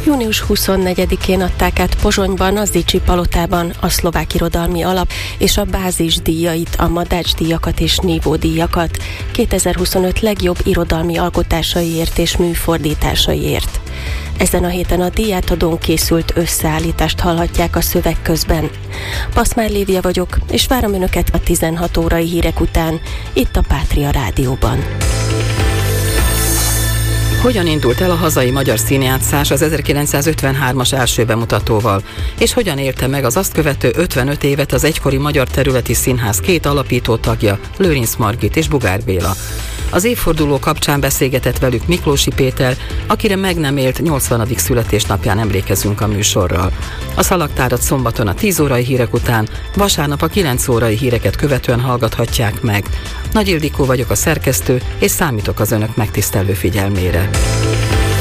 Június 24-én adták át Pozsonyban, a Zichy palotában a Szlovák Irodalmi Alap és a Bázis díjait, a Madács díjakat és Nívó díjakat 2025 legjobb irodalmi alkotásaiért és műfordításaiért. Ezen a héten a díjátadón készült összeállítást hallhatják a szöveg közben. Paszmár Lívia vagyok, és várom Önöket a 16 órai hírek után, itt a Pátria Rádióban. Hogyan indult el a hazai magyar színjátszás az 1953-as első bemutatóval, és hogyan élte meg az azt követő 55 évet az egykori Magyar Területi Színház két alapító tagja, Lőrinc Margit és Bugár Béla. Az évforduló kapcsán beszélgetett velük Miklósi Péter, akire meg nem élt 80. születésnapján emlékezünk a műsorral. A szalagtárat szombaton a 10 órai hírek után, vasárnap a 9 órai híreket követően hallgathatják meg. Nagy Ildikó vagyok, a szerkesztő, és számítok az Önök megtisztelő figyelmére.